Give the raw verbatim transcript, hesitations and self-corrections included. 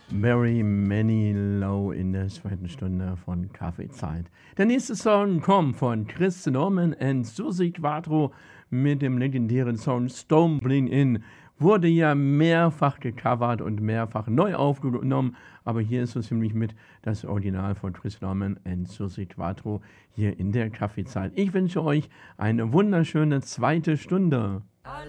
Very many low in der zweiten Stunde von Kaffeezeit. Der nächste Song kommt von Chris Norman und Susi Quattro mit dem legendären Song Stumbling In. Wurde ja mehrfach gecovert und mehrfach neu aufgenommen, aber hier ist so ziemlich mit das Original von Chris Norman und Susi Quattro hier in der Kaffeezeit. Ich wünsche euch eine wunderschöne zweite Stunde.